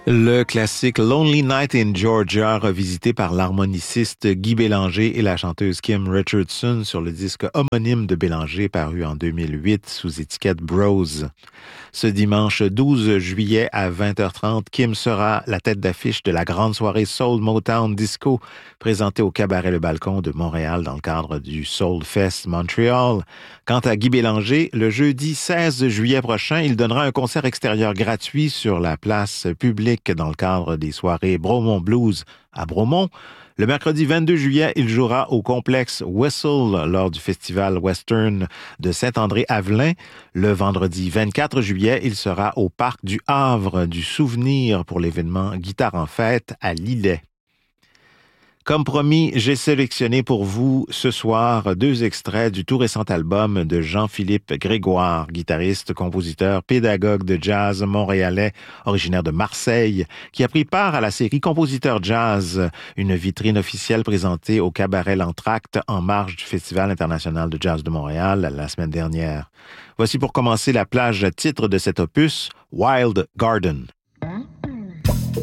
Le classique Lonely Night in Georgia, revisité par l'harmoniciste Guy Bélanger et la chanteuse Kim Richardson sur le disque homonyme de Bélanger paru en 2008 sous étiquette Bros. Ce dimanche 12 juillet à 20h30, Kim sera la tête d'affiche de la grande soirée Soul Motown Disco présentée au Cabaret Le Balcon de Montréal dans le cadre du Soul Fest Montreal. Quant à Guy Bélanger, le jeudi 16 juillet prochain, il donnera un concert extérieur gratuit sur la place publique dans le cadre des soirées Bromont Blues à Bromont. Le mercredi 22 juillet, il jouera au complexe Whistle lors du festival western de Saint-André-Avelin. Le vendredi 24 juillet, il sera au parc du Havre du Souvenir pour l'événement Guitare en fête à Lillet. Comme promis, j'ai sélectionné pour vous ce soir 2 extraits du tout récent album de Jean-Philippe Grégoire, guitariste, compositeur, pédagogue de jazz montréalais, originaire de Marseille, qui a pris part à la série Compositeur Jazz, une vitrine officielle présentée au Cabaret L'Entracte en marge du Festival international de jazz de Montréal la semaine dernière. Voici pour commencer la plage titre de cet opus, Wild Garden.